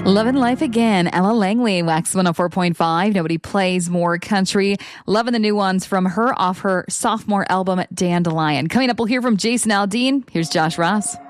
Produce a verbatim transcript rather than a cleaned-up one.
Loving Life Again, Ella Langley, Wax one oh four point five. Nobody plays more country. Loving the new ones from her off her sophomore album, Dandelion. Coming up, we'll hear from Jason Aldean. Here's Josh Ross.